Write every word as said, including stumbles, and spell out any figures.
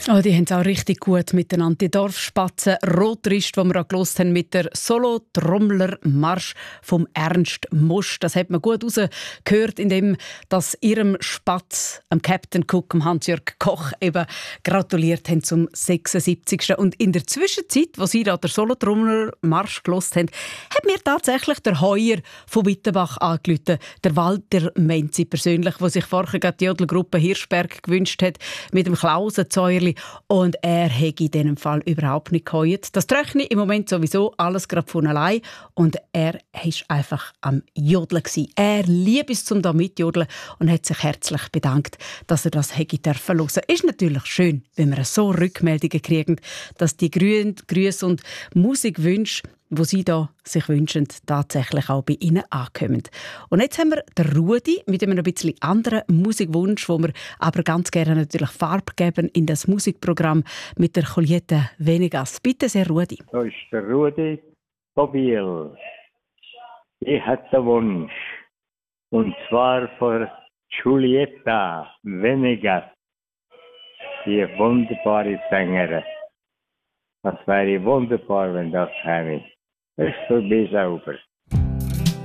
Oh, die haben es auch richtig gut miteinander. Die Dorfspatzen Rotrist, die wir auch gehört haben mit der Solo-Trommler-Marsch vom Ernst Musch. Das hat man gut rausgehört, indem dass ihrem Spatz, am Captain Cook, am Hans-Jörg Koch, eben gratuliert haben zum sechsundsiebzigsten Und in der Zwischenzeit, wo sie da der Solo-Trommler-Marsch gehört haben, hat mir tatsächlich der Heuer von Wittenbach angerufen, der Walter Menzi persönlich, der sich vorher gerade die Jodelgruppe Hirschberg gewünscht hat, mit dem Klausenzäuerli. Und er hätte in diesem Fall überhaupt nicht geheult. Das rechne im Moment sowieso alles gerade von allein. Und er war einfach am Jodeln gewesen. Er liebt es zum da mitjodeln und hat sich herzlich bedankt, dass er das hätte dürfen hören. Ist natürlich schön, wenn wir so Rückmeldungen kriegen, dass die Grüße und Musikwünsche, wo Sie da sich wünschen, tatsächlich auch bei Ihnen ankommen. Und jetzt haben wir den Rudi mit einem ein bisschen anderen Musikwunsch, wo wir aber ganz gerne natürlich Farbe geben in das Musikprogramm mit der Juliette Venegas. Bitte sehr, Rudi. Da ist der Rudi Bobil. Ich hatte einen Wunsch. Und zwar für Giulietta Venegas, die wunderbare Sängerin. Das wäre wunderbar, wenn das käme. Das ist für mich sauber.